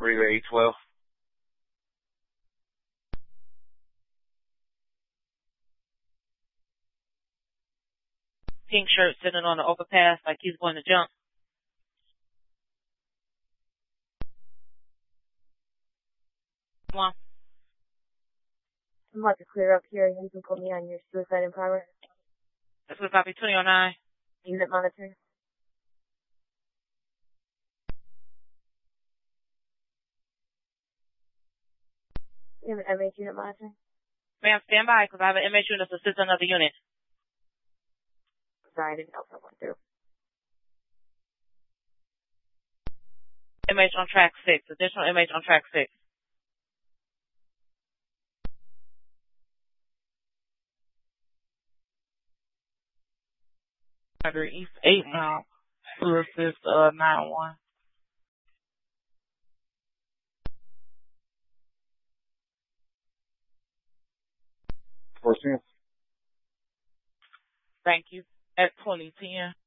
Relay 12. Pink shirt sitting on the overpass like he's going to jump. Come on. I'm about to clear up here. You can put me on your suicide in progress. That's what copy 2009. Unit monitoring. You have an MH unit monitoring? Ma'am, stand by, because I have an MH unit that's assisting another unit. Sorry, I didn't know if I went through. MH on track 6. Additional MH on track 6. East 8 now. To assist 9-1. 410. Thank you. At 2010.